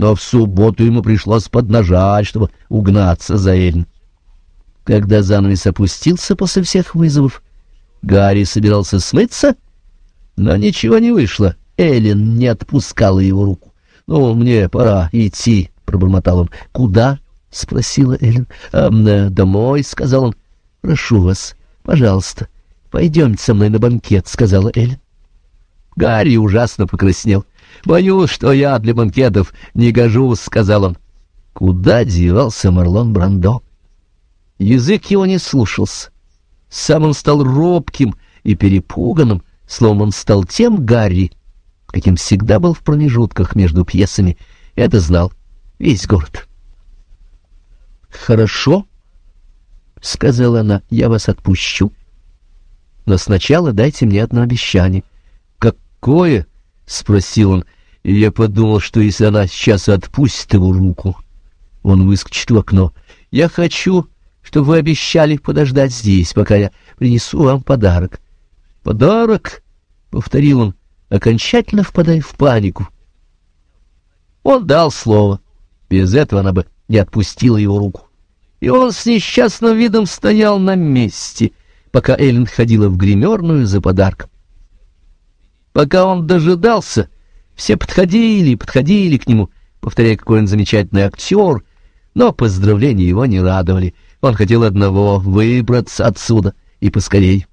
но в субботу ему пришлось поднажать, чтобы угнаться за Эллен. Когда занавес опустился после всех вызовов, Гарри собирался смыться, но ничего не вышло. Эллен не отпускала его руку. «Ну, мне пора идти», — пробормотал он. «Куда?» — спросила Эллен. «Домой», — сказал он. «Прошу вас, пожалуйста, пойдемте со мной на банкет», — сказала Эллен. Гарри ужасно покраснел. «Боюсь, что я для банкетов не гожусь», — сказал он. Куда девался Марлон Брандо? Язык его не слушался. Сам он стал робким и перепуганным, словом, он стал тем Гарри, каким всегда был в промежутках между пьесами. Это знал весь город. «Хорошо», — сказала она, — «я вас отпущу. Но сначала дайте мне одно обещание». «Какое?» — спросил он, и я подумал, что если она сейчас отпустит его руку, он выскочит в окно. «Я хочу, чтобы вы обещали подождать здесь, пока я принесу вам подарок». «Подарок?» — повторил он, окончательно впадая в панику. Он дал слово. Без этого она бы не отпустила его руку. И он с несчастным видом стоял на месте, пока Эллен ходила в гримерную за подарком. Пока он дожидался, все подходили к нему, повторяя, какой он замечательный актер, но поздравления его не радовали. Он хотел одного — выбраться отсюда, и поскорей.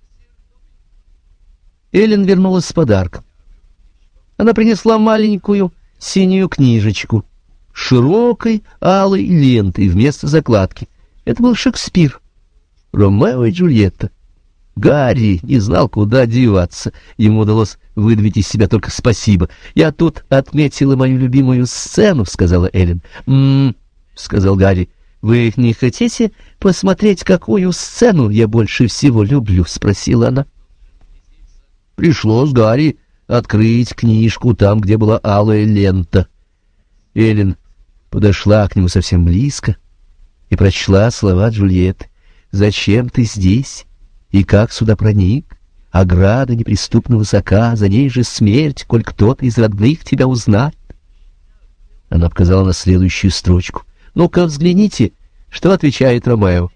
Эллен вернулась с подарком. Она принесла маленькую синюю книжечку с широкой алой лентой вместо закладки. Это был Шекспир, Ромео и Джульетта. Гарри не знал, куда деваться. Ему удалось выдавить из себя только «спасибо». «Я тут отметила мою любимую сцену», — сказала Эллен. Сказал Гарри. «Вы не хотите посмотреть, какую сцену я больше всего люблю?» — спросила она. Пришлось Гарри открыть книжку там, где была алая лента. Эллен подошла к нему совсем близко и прочла слова Джульетты. «Зачем ты здесь? И как сюда проник? Ограда неприступно высока, за ней же смерть, коль кто-то из родных тебя узнает». Она показала на следующую строчку. «Ну-ка, взгляните, что отвечает Ромео».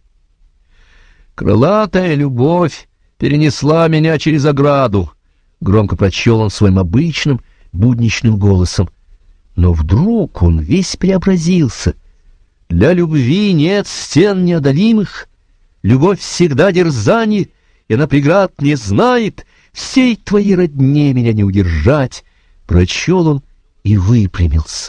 «Крылатая любовь перенесла меня через ограду», — громко прочел он своим обычным будничным голосом. Но вдруг он весь преобразился. «Для любви нет стен неодолимых, любовь всегда дерзанье, и она преград не знает, всей твоей родне меня не удержать», — прочел он и выпрямился.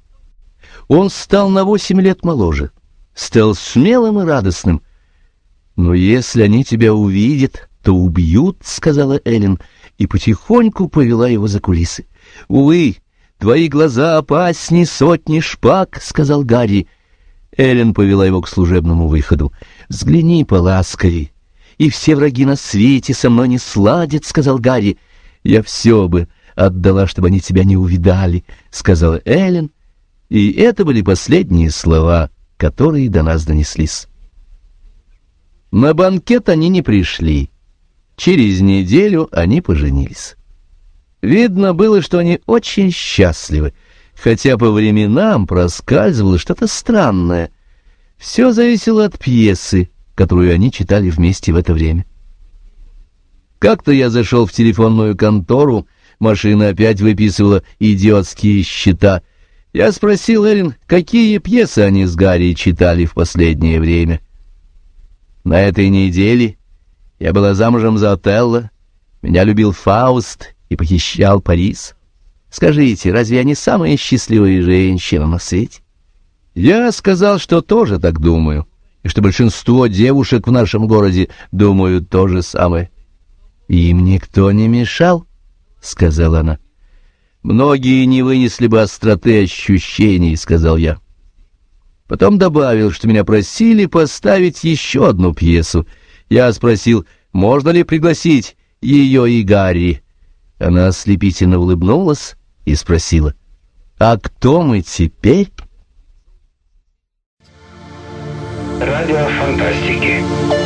Он стал на 8 лет моложе, стал смелым и радостным. «Но если они тебя увидят, то убьют», — сказала Эллен, и потихоньку повела его за кулисы. «Увы, твои глаза опасней сотни шпаг», — сказал Гарри. Эллен повела его к служебному выходу. «Взгляни поласковей, и все враги на свете со мной не сладят», — сказал Гарри. «Я все бы отдала, чтобы они тебя не увидали», — сказала Эллен, и это были последние слова, которые до нас донеслись. На банкет они не пришли. Через неделю они поженились. Видно было, что они очень счастливы, хотя по временам проскальзывало что-то странное. Все зависело от пьесы, которую они читали вместе в это время. Как-то я зашел в телефонную контору, машина опять выписывала идиотские счета. Я спросил Эллен, какие пьесы они с Гарри читали в последнее время. На этой неделе я была замужем за Отелло, меня любил Фауст и похищал Парис. Скажите, разве я не самая счастливая женщина на свете? Я сказал, что тоже так думаю, и что большинство девушек в нашем городе думают то же самое. «Им никто не мешал», — сказала она. «Многие не вынесли бы остроты ощущений», — сказал я. Потом добавил, что меня просили поставить еще одну пьесу. Я спросил, можно ли пригласить ее и Гарри. Она ослепительно улыбнулась и спросила, «А кто мы теперь?» Радио фантастики.